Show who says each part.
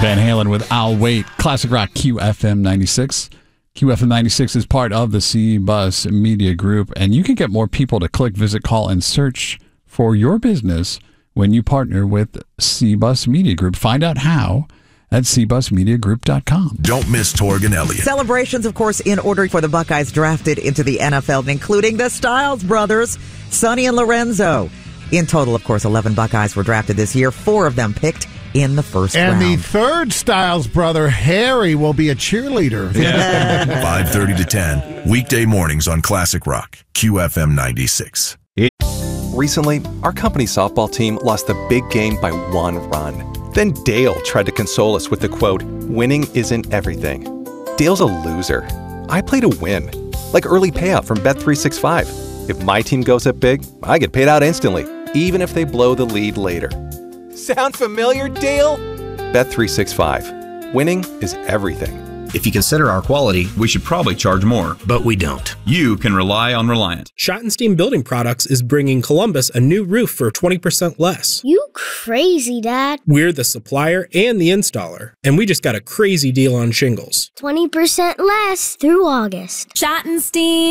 Speaker 1: Van Halen with I'll Wait. Classic Rock QFM 96. QFM 96 is part of the C-Bus Media Group, and you can get more people to click, visit, call, and search for your business when you partner with C-Bus Media Group. Find out how at cbusmediagroup.com.
Speaker 2: Don't miss Torg and Elliott.
Speaker 3: Celebrations, of course, in order for the Buckeyes drafted into the NFL, including the Styles brothers, Sonny and Lorenzo. In total, of course, 11 Buckeyes were drafted this year, 4 of them picked in the first round.
Speaker 4: And the third Styles brother, Harry, will be a cheerleader.
Speaker 2: 5:30 to 10, weekday mornings on Classic Rock, QFM 96.
Speaker 5: Recently, our company softball team lost the big game by 1 run. Then Dale tried to console us with the quote, "Winning isn't everything." Dale's a loser. I play to win, like early payout from Bet365. If my team goes up big, I get paid out instantly, even if they blow the lead later. Sound familiar, Dale? Bet365. Winning is everything.
Speaker 6: If you consider our quality, we should probably charge more. But we don't. You can rely on Reliant.
Speaker 7: Schottenstein Building Products is bringing Columbus a new roof for 20% less.
Speaker 8: You crazy, Dad.
Speaker 7: We're the supplier and the installer, and we just got a crazy deal on shingles.
Speaker 8: 20% less through August.
Speaker 9: Schottenstein.